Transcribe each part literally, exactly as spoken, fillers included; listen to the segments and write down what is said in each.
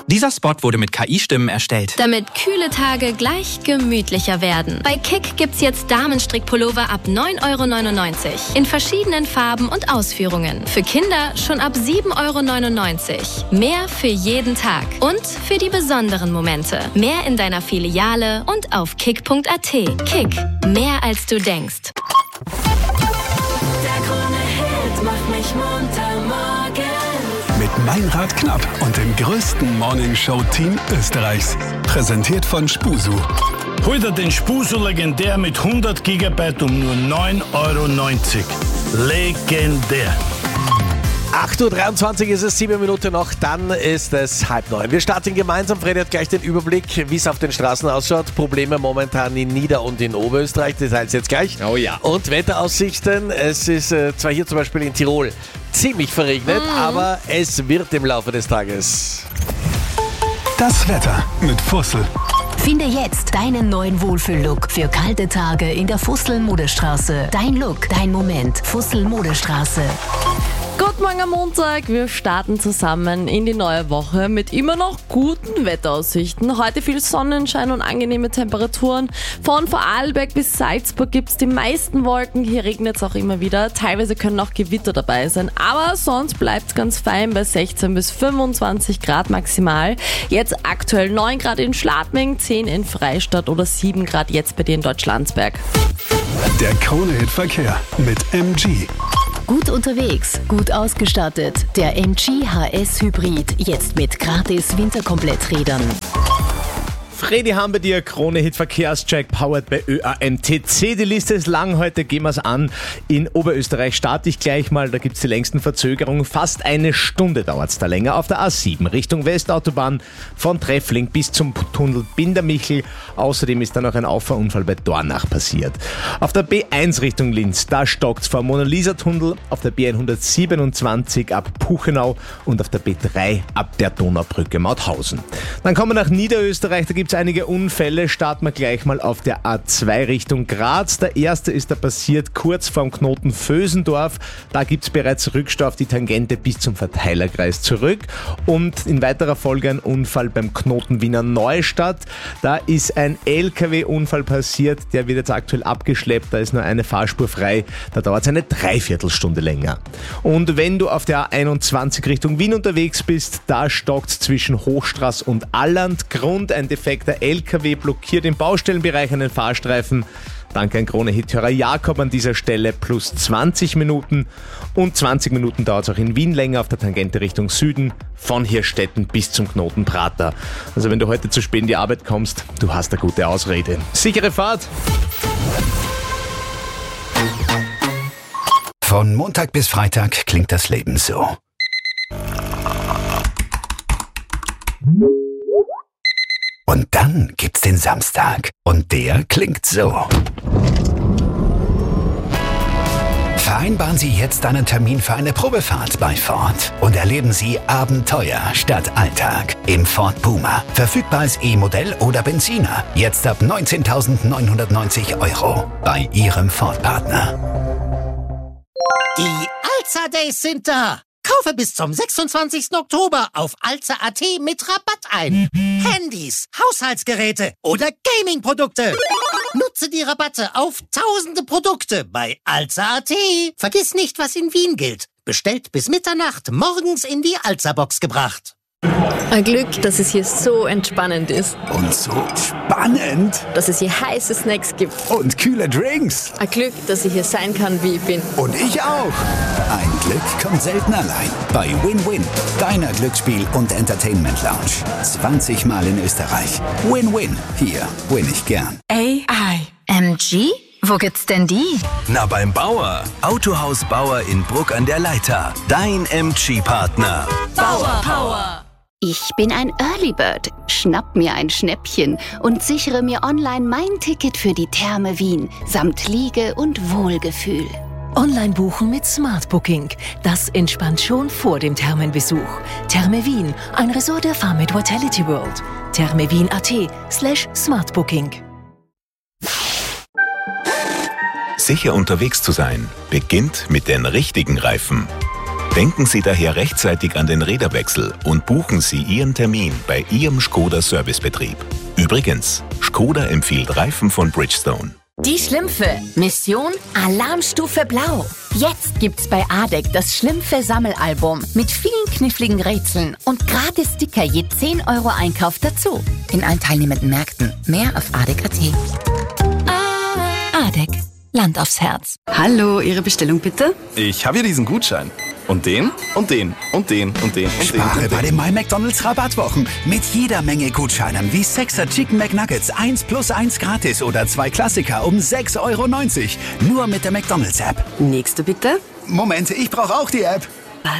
Dieser Spot wurde mit K I-Stimmen erstellt. Damit kühle Tage gleich gemütlicher werden. Bei Kick gibt's jetzt Damenstrickpullover ab neun Euro neunundneunzig. In verschiedenen Farben und Ausführungen. Für Kinder schon ab sieben Euro neunundneunzig. Mehr für jeden Tag. Und für die besonderen Momente. Mehr in deiner Filiale und auf kick punkt a t. Kick. Mehr als du denkst. Der Krone-Hit macht mich munter morgens. Mit Meinrad Knapp und dem größten Morningshow-Team Österreichs. Präsentiert von Spusu. Hol dir den Spusu Legendär mit hundert Gigabyte um nur neun Euro neunzig. Legendär. acht Uhr dreiundzwanzig ist es, sieben Minuten noch, dann ist es halb neun. Wir starten gemeinsam. Freddy hat gleich den Überblick, wie es auf den Straßen ausschaut. Probleme momentan in Nieder- und in Oberösterreich, Details jetzt gleich. Oh ja. Und Wetteraussichten, es ist äh, zwar hier zum Beispiel in Tirol ziemlich verregnet, mhm. aber es wird im Laufe des Tages. Das Wetter mit Fussel. Finde jetzt deinen neuen Wohlfühl-Look für kalte Tage in der Fussel-Modestraße. Dein Look, dein Moment. Fussel-Modestraße. Guten Morgen am Montag. Wir starten zusammen in die neue Woche mit immer noch guten Wetteraussichten. Heute viel Sonnenschein und angenehme Temperaturen. Von Vorarlberg bis Salzburg gibt es die meisten Wolken. Hier regnet es auch immer wieder. Teilweise können auch Gewitter dabei sein. Aber sonst bleibt es ganz fein bei sechzehn bis fünfundzwanzig Grad maximal. Jetzt aktuell neun Grad in Schladming, zehn in Freistadt oder sieben Grad jetzt bei dir in Deutschlandsberg. Der Krone-Hit-Verkehr mit M G. Gut unterwegs, gut ausgestattet. Der M G H S Hybrid, jetzt mit gratis Winterkompletträdern. Freddy haben bei dir, Krone-Hit Verkehrscheck, powered bei Ö A M T C. Die Liste ist lang, heute gehen wir es an. In Oberösterreich starte ich gleich mal, da gibt es die längsten Verzögerungen. Fast eine Stunde dauert es da länger. Auf der A sieben Richtung Westautobahn von Treffling bis zum Tunnel Bindermichel. Außerdem ist dann noch ein Auffahrunfall bei Dornach passiert. Auf der B eins Richtung Linz, da stockt es vor Mona-Lisa-Tunnel. Auf der B hundertsiebenundzwanzig ab Puchenau und auf der B drei ab der Donaubrücke Mauthausen. Dann kommen wir nach Niederösterreich, da gibt es einige Unfälle. Starten wir gleich mal auf der A zwei Richtung Graz. Der erste ist da passiert kurz vorm Knoten Vösendorf. Da gibt es bereits Rückstau auf die Tangente bis zum Verteilerkreis zurück. Und in weiterer Folge ein Unfall beim Knoten Wiener Neustadt. Da ist ein L K W-Unfall passiert. Der wird jetzt aktuell abgeschleppt. Da ist nur eine Fahrspur frei. Da dauert es eine Dreiviertelstunde länger. Und wenn du auf der A einundzwanzig Richtung Wien unterwegs bist, da stockt es zwischen Hochstraß und Alland. Grund ein Defekt. Der L K W blockiert im Baustellenbereich einen Fahrstreifen. Danke an Krone-Hit-Hörer Jakob an dieser Stelle, plus zwanzig Minuten. Und zwanzig Minuten dauert es auch in Wien länger auf der Tangente Richtung Süden, von Hirstetten bis zum Knoten Prater. Also wenn du heute zu spät in die Arbeit kommst, du hast eine gute Ausrede. Sichere Fahrt! Von Montag bis Freitag klingt das Leben so. Und dann gibt's den Samstag. Und der klingt so. Vereinbaren Sie jetzt einen Termin für eine Probefahrt bei Ford und erleben Sie Abenteuer statt Alltag im Ford Puma. Verfügbar als E-Modell oder Benziner. Jetzt ab neunzehntausendneunhundertneunzig Euro bei Ihrem Ford-Partner. Die Alza Days sind da. Kaufe bis zum sechsundzwanzigsten Oktober auf alza punkt a t mit Rabatt ein. Handys, Haushaltsgeräte oder Gaming-Produkte. Nutze die Rabatte auf tausende Produkte bei alza punkt a t. Vergiss nicht, was in Wien gilt. Bestellt bis Mitternacht, morgens in die Alza-Box gebracht. Ein Glück, dass es hier so entspannend ist. Und so spannend. Dass es hier heiße Snacks gibt. Und kühle Drinks. Ein Glück, dass ich hier sein kann, wie ich bin. Und ich auch. Ein Glück kommt selten allein. Bei Win-Win, deiner Glücksspiel- und Entertainment-Lounge. zwanzig Mal in Österreich. Win-Win. Hier win ich gern. A I. M G? Wo gibt's denn die? Na, beim Bauer. Autohaus Bauer in Bruck an der Leiter. Dein M G-Partner. Bauer Power. Ich bin ein Early Bird. Schnapp mir ein Schnäppchen und sichere mir online mein Ticket für die Therme Wien samt Liege und Wohlgefühl. Online buchen mit Smart Booking. Das entspannt schon vor dem Thermenbesuch. Therme Wien, ein Resort der Farm mit Vitality World. thermewien punkt a t slash smartbooking. Sicher unterwegs zu sein, beginnt mit den richtigen Reifen. Denken Sie daher rechtzeitig an den Räderwechsel und buchen Sie Ihren Termin bei Ihrem Skoda Servicebetrieb. Übrigens, Skoda empfiehlt Reifen von Bridgestone. Die Schlümpfe. Mission Alarmstufe Blau. Jetzt gibt's bei A D E C das Schlümpfe-Sammelalbum mit vielen kniffligen Rätseln und gratis Sticker je zehn Euro Einkauf dazu. In allen teilnehmenden Märkten. Mehr auf A D E C Punkt A T. A D E C. Land aufs Herz. Hallo, Ihre Bestellung bitte? Ich habe hier diesen Gutschein. Und den, und den, und den, und den, und den. Spare bei den My McDonald's Rabattwochen. Mit jeder Menge Gutscheinen wie sechser Chicken McNuggets eins plus eins gratis oder zwei Klassiker um sechs Euro neunzig. Nur mit der McDonald's App. Nächste bitte. Moment, ich brauche auch die App.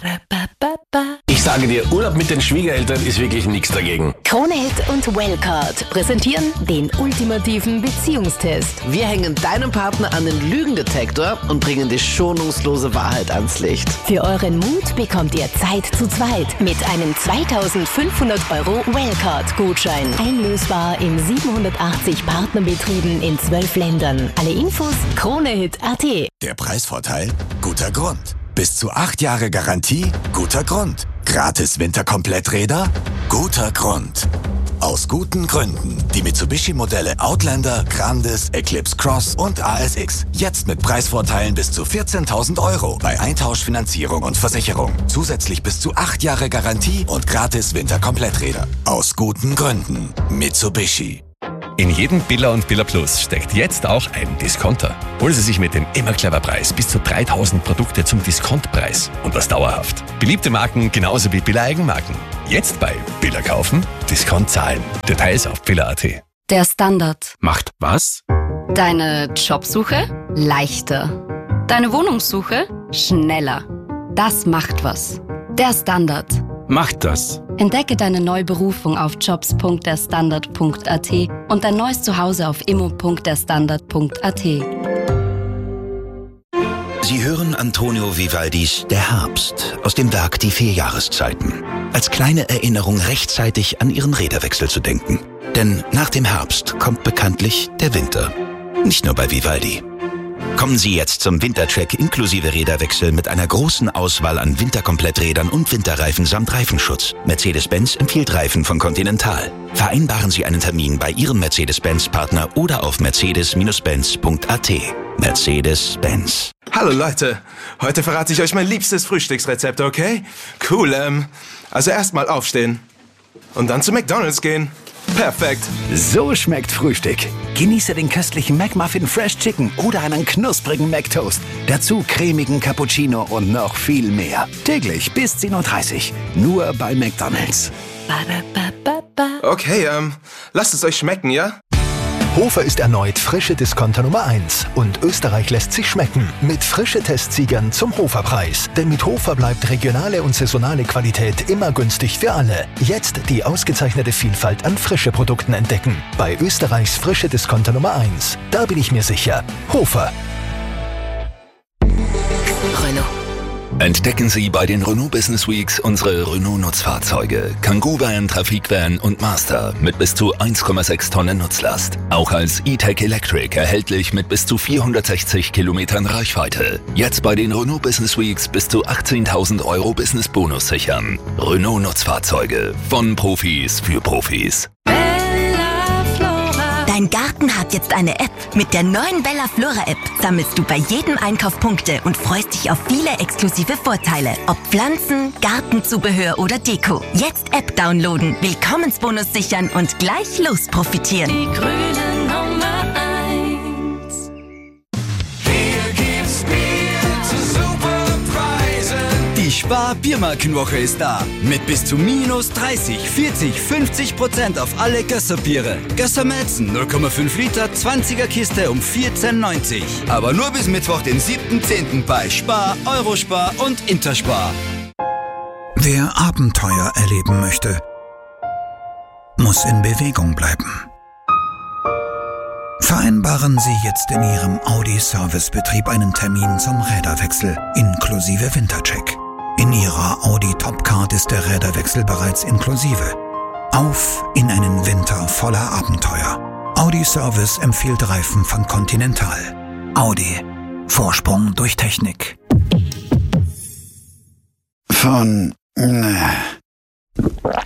Ich sage dir, Urlaub mit den Schwiegereltern ist wirklich nichts dagegen. Kronehit und Wellcard präsentieren den ultimativen Beziehungstest. Wir hängen deinem Partner an den Lügendetektor und bringen die schonungslose Wahrheit ans Licht. Für euren Mut bekommt ihr Zeit zu zweit mit einem zweitausendfünfhundert Euro Wellcard-Gutschein. Einlösbar in siebenhundertachtzig Partnerbetrieben in zwölf Ländern. Alle Infos Kronehit Punkt A T. Der Preisvorteil? Guter Grund. Bis zu acht Jahre Garantie? Guter Grund. Gratis Winterkompletträder? Guter Grund. Aus guten Gründen. Die Mitsubishi-Modelle Outlander, Grandis, Eclipse Cross und A S X. Jetzt mit Preisvorteilen bis zu vierzehntausend Euro bei Eintauschfinanzierung und Versicherung. Zusätzlich bis zu acht Jahre Garantie und gratis Winterkompletträder. Aus guten Gründen. Mitsubishi. In jedem Billa und Billa Plus steckt jetzt auch ein Discounter. Holen Sie sich mit dem immer clever Preis bis zu dreitausend Produkte zum Diskontpreis und das dauerhaft. Beliebte Marken genauso wie Billa Eigenmarken. Jetzt bei Billa kaufen, Discount zahlen. Details auf Billa Punkt A T. Der Standard. Macht was? Deine Jobsuche leichter. Deine Wohnungssuche schneller. Das macht was. Der Standard. Macht das. Entdecke deine neue Berufung auf jobs punkt der standard punkt a t und dein neues Zuhause auf immo punkt der standard punkt a t. Sie hören Antonio Vivaldis Der Herbst aus dem Werk Die vier Jahreszeiten. Als kleine Erinnerung rechtzeitig an Ihren Räderwechsel zu denken. Denn nach dem Herbst kommt bekanntlich der Winter. Nicht nur bei Vivaldi. Kommen Sie jetzt zum Wintercheck inklusive Räderwechsel mit einer großen Auswahl an Winterkompletträdern und Winterreifen samt Reifenschutz. Mercedes-Benz empfiehlt Reifen von Continental. Vereinbaren Sie einen Termin bei Ihrem Mercedes-Benz-Partner oder auf mercedes Benz punkt a t. Mercedes-Benz. Hallo Leute, heute verrate ich euch mein liebstes Frühstücksrezept, okay? Cool, ähm, also erstmal aufstehen und dann zu McDonald's gehen. Perfekt. So schmeckt Frühstück. Genieße den köstlichen McMuffin Fresh Chicken oder einen knusprigen McToast. Dazu cremigen Cappuccino und noch viel mehr. Täglich bis zehn Uhr dreißig. Nur bei McDonald's. Okay, ähm, lasst es euch schmecken, ja? Hofer ist erneut frische Discounter Nummer eins und Österreich lässt sich schmecken mit frische Testsiegern zum Hoferpreis. Denn mit Hofer bleibt regionale und saisonale Qualität immer günstig für alle. Jetzt die ausgezeichnete Vielfalt an frische Produkten entdecken. Bei Österreichs frische Discounter Nummer eins. Da bin ich mir sicher. Hofer. Renault. Entdecken Sie bei den Renault Business Weeks unsere Renault-Nutzfahrzeuge. Kangoo-Van, Trafikvan und Master mit bis zu eins Komma sechs Tonnen Nutzlast. Auch als E-Tech Electric erhältlich mit bis zu vierhundertsechzig Kilometern Reichweite. Jetzt bei den Renault Business Weeks bis zu achtzehntausend Euro Business-Bonus sichern. Renault-Nutzfahrzeuge von Profis für Profis. Dein Garten hat jetzt eine App. Mit der neuen Bella Flora App sammelst du bei jedem Einkauf Punkte und freust dich auf viele exklusive Vorteile. Ob Pflanzen, Gartenzubehör oder Deko. Jetzt App downloaden, Willkommensbonus sichern und gleich los profitieren. Die grüne Nummer eins. Hier gibt's Bier zu super Preisen. Die Spar-Biermarkenwoche ist da. Mit bis zu minus dreißig, vierzig, fünfzig Prozent auf alle Gösser-Biere. Gösser Malzen null Komma fünf Liter, zwanziger Kiste um vierzehn neunzig. Aber nur bis Mittwoch, den siebten zehnten bei Spar, Eurospar und Interspar. Wer Abenteuer erleben möchte, muss in Bewegung bleiben. Vereinbaren Sie jetzt in Ihrem Audi-Servicebetrieb einen Termin zum Räderwechsel inklusive Wintercheck. In Ihrer Audi Topcard ist der Räderwechsel bereits inklusive. Auf in einen Winter voller Abenteuer. Audi Service empfiehlt Reifen von Continental. Audi. Vorsprung durch Technik. Von äh,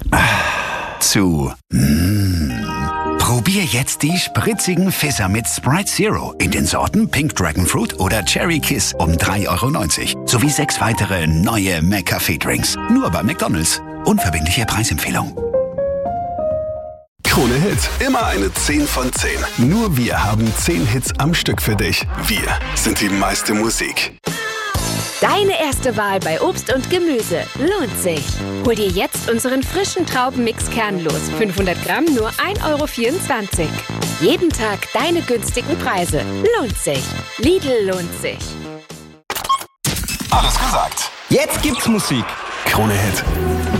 zu mm. Probier jetzt die spritzigen Fizzer mit Sprite Zero in den Sorten Pink Dragon Fruit oder Cherry Kiss um drei Euro neunzig. Sowie sechs weitere neue McCafé-Drinks. Nur bei McDonald's. Unverbindliche Preisempfehlung. Krone Hit, immer eine zehn von zehn. Nur wir haben zehn Hits am Stück für dich. Wir sind die meiste Musik. Deine erste Wahl bei Obst und Gemüse lohnt sich. Hol dir jetzt unseren frischen Traubenmix kernlos. fünfhundert Gramm nur ein Euro vierundzwanzig. Jeden Tag deine günstigen Preise. Lohnt sich. Lidl lohnt sich. Alles gesagt. Jetzt gibt's Musik. Krone Hit.